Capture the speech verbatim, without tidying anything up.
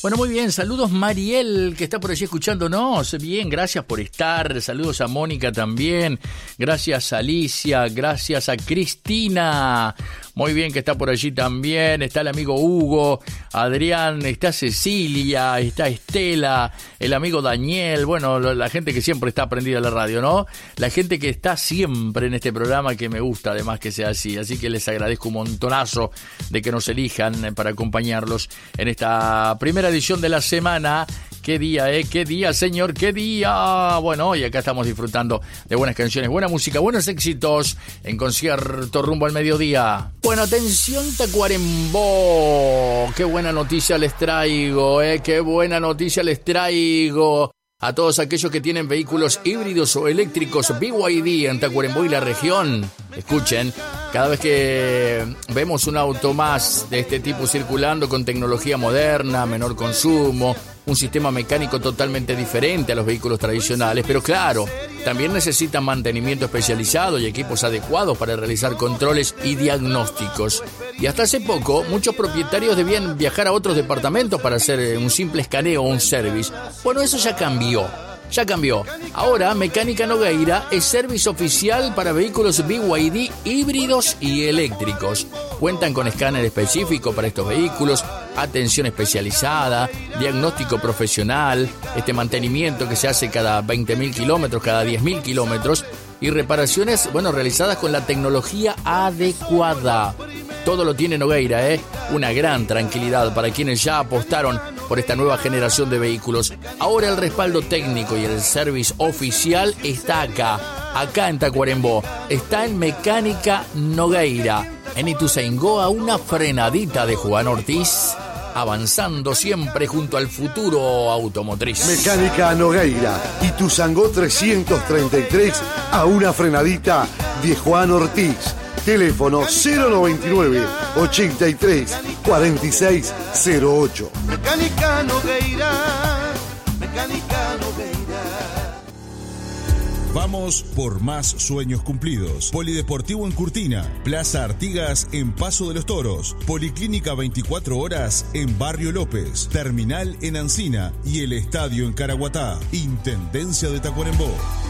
Bueno, muy bien, saludos Mariel, que está por allí escuchándonos. Bien, gracias por estar. Saludos a Mónica también. Gracias a Alicia, gracias a Cristina. Muy bien, que está por allí también. Está el amigo Hugo, Adrián, está Cecilia, está Estela, el amigo Daniel. Bueno, la gente que siempre está prendida a la radio, ¿no? La gente que está siempre en este programa, que me gusta además que sea así. Así que les agradezco un montonazo de que nos elijan para acompañarlos en esta primera edición de la semana. Qué día, ¿eh? Qué día, señor, qué día. Bueno, hoy acá estamos disfrutando de buenas canciones, buena música, buenos éxitos en concierto rumbo al mediodía. Bueno, atención Tacuarembó. Qué buena noticia les traigo, ¿eh? Qué buena noticia les traigo. A todos aquellos que tienen vehículos híbridos o eléctricos B Y D en Tacuarembó y la región, escuchen, cada vez que vemos un auto más de este tipo circulando con tecnología moderna, menor consumo, un sistema mecánico totalmente diferente a los vehículos tradicionales, pero claro, también necesitan mantenimiento especializado y equipos adecuados para realizar controles y diagnósticos. Y hasta hace poco, muchos propietarios debían viajar a otros departamentos para hacer un simple escaneo o un service. Bueno, eso ya cambió. Ya cambió. Ahora, Mecánica Nogueira es servicio oficial para vehículos B Y D híbridos y eléctricos. Cuentan con escáner específico para estos vehículos, atención especializada, diagnóstico profesional, este mantenimiento que se hace cada veinte mil kilómetros, cada diez mil kilómetros, y reparaciones, bueno, realizadas con la tecnología adecuada. Todo lo tiene Nogueira, ¿eh? Una gran tranquilidad para quienes ya apostaron por esta nueva generación de vehículos. Ahora el respaldo técnico y el service oficial está acá, acá en Tacuarembó. Está en Mecánica Nogueira. En Ituzaingó, a una frenadita de Juan Ortiz, avanzando siempre junto al futuro automotriz. Mecánica Nogueira, Ituzaingó trescientos treinta y tres, a una frenadita de Juan Ortiz. Teléfono cero noventa y nueve, ochenta y tres, cuarenta y seis cero ocho. Mecánica Nogueira, Mecánica Nogueira. Vamos por más sueños cumplidos. Polideportivo en Curtina, Plaza Artigas en Paso de los Toros, Policlínica veinticuatro horas en Barrio López, Terminal en Ancina y el Estadio en Caraguatá. Intendencia de Tacuarembó.